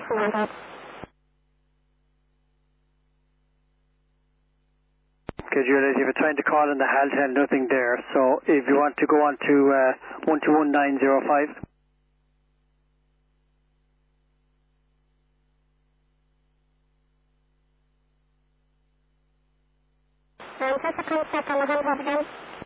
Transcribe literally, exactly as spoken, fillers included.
Okay, Juliet, if you're trying to call in the Haltel, nothing there. So if you want to go on to uh, one two one nine zero five. Um, press the concept on the handheld again.